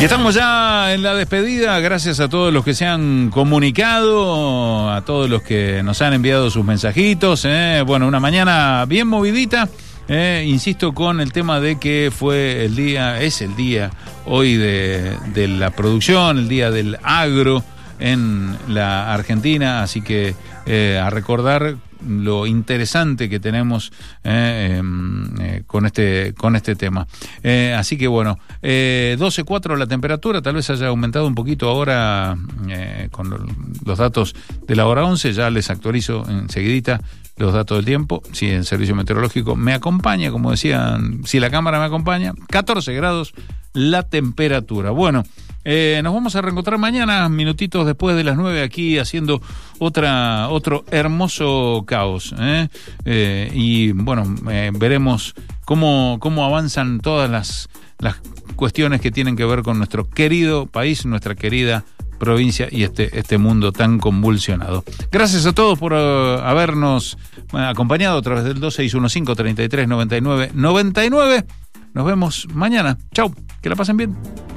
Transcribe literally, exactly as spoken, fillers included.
Y estamos ya en la despedida, gracias a todos los que se han comunicado, a todos los que nos han enviado sus mensajitos. Eh. Bueno, una mañana bien movidita, eh. insisto con el tema de que fue el día, es el día hoy de, de la producción, el día del agro en la Argentina, así que eh, a recordar lo interesante que tenemos eh, eh, con este con este tema. Eh, así que bueno, eh, doce cuatro la temperatura, tal vez haya aumentado un poquito ahora eh, con los datos de la hora once, ya les actualizo enseguidita los datos del tiempo, si el servicio meteorológico me acompaña, como decían, si la cámara me acompaña, catorce grados la temperatura. Bueno, Eh, nos vamos a reencontrar mañana, minutitos después de las nueve, aquí haciendo otra otro hermoso caos. ¿eh? Eh, y bueno, eh, veremos cómo, cómo avanzan todas las, las cuestiones que tienen que ver con nuestro querido país, nuestra querida provincia y este, este mundo tan convulsionado. Gracias a todos por uh, habernos uh, acompañado a través del dos seis uno cinco, treinta y tres, noventa y nueve, noventa y nueve. Nos vemos mañana. Chau, que la pasen bien.